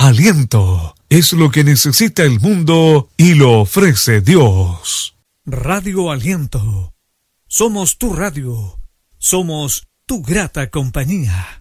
Aliento es lo que necesita el mundo y lo ofrece Dios. Radio Aliento. Somos tu radio. Somos tu grata compañía.